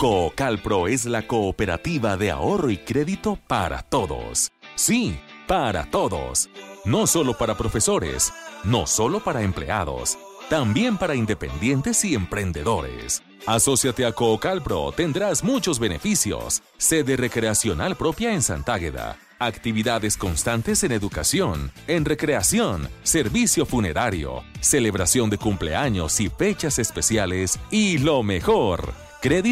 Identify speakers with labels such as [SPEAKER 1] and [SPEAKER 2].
[SPEAKER 1] Coocalpro es la cooperativa de ahorro y crédito para todos. Sí, para todos. No solo para profesores, no solo para empleados, también para independientes y emprendedores. Asóciate a Coocalpro, tendrás muchos beneficios. Sede recreacional propia en Santágueda. Actividades constantes en educación, en recreación, servicio funerario, celebración de cumpleaños y fechas especiales y lo mejor, crédito